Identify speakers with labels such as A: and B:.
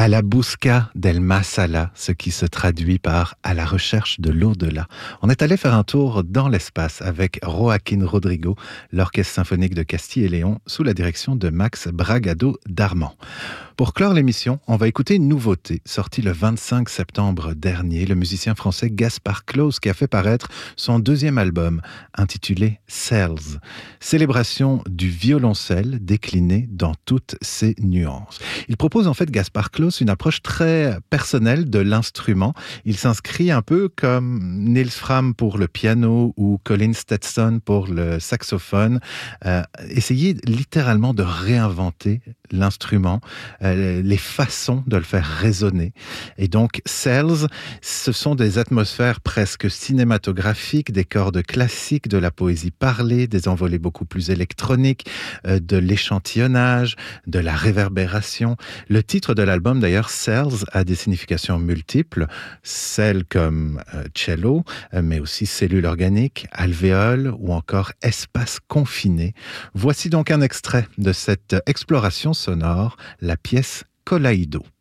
A: À la busca del más allá, ce qui se traduit par à la recherche de l'au-delà. On est allé faire un tour dans l'espace avec Joaquín Rodrigo, l'Orchestre symphonique de Castille et Léon, sous la direction de Max Bragado d'Armand. Pour clore l'émission, on va écouter une nouveauté, sortie le 25 septembre dernier, le musicien français Gaspard Claus qui a fait paraître son deuxième album, intitulé Cells, célébration du violoncelle décliné dans toutes ses nuances. Il propose en fait, Gaspard Claus, une approche très personnelle de l'instrument. Il s'inscrit un peu comme Nils Fram pour le piano ou Colin Stetson pour le saxophone, essayer littéralement de réinventer l'instrument, les façons de le faire résonner. Et donc, Cells, ce sont des atmosphères presque cinématographiques, des cordes classiques, de la poésie parlée, des envolées beaucoup plus électroniques, de l'échantillonnage, de la réverbération. Le titre de l'album, d'ailleurs, Cells, a des significations multiples. Cell comme cello, mais aussi cellule organique, alvéole ou encore espace confiné. Voici donc un extrait de cette exploration sonore, la pièce Colaido.